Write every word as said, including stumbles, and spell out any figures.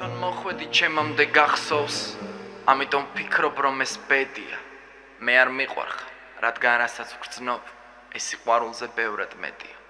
რადგან მოხვედი ჩემამდე გახსოვს, ამიტომ ფიქრობ რომ ეს ბედია. მე არ მიყვარხარ, რადგან რასაც ვგრძნობ, ეს სიყვარულზე ბევრად მეტია.